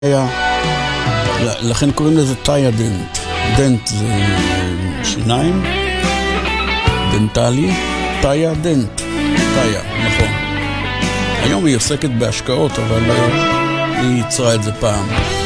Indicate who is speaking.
Speaker 1: לכן קוראים לזה טאיה דנט. דנט זה שיניים, דנטלי, טאיה דנט. טאיה, נכון. היום היא עוסקת בהשקעות, אבל היא ייצרה את זה פעם.